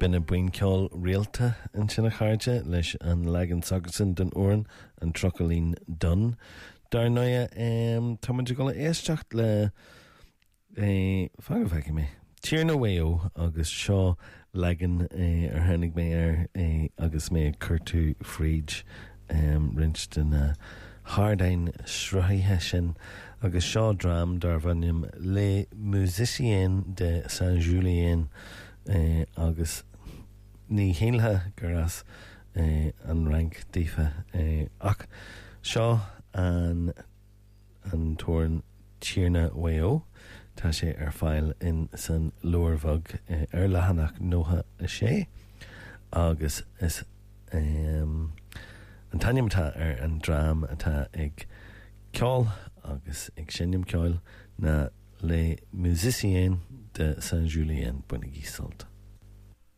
Bina buin ceol rialta an sinna chairde leis an legan sagarsan den oran an trochalín dun. Dar noia támuid go le éisteacht le fágah feici mé. Tíarna Weo agus seo legan ar tháinig mé ar agus mé curtú fríd rint den Hardain sruthaithe sin agus seo drám dar bhainnim Les Musiciens de Saint-Julien agus ní héalthe gur as an rank dífa ach seo an tuairn Tíarna Weo tá sé ar fáil in san luarmhog ar lehanach nótha a sé agus is an tainneamtá ar an drám atá ag ceol agus ag sinnim ceol na Les Musiciens de Saint-Julien bunig í sult.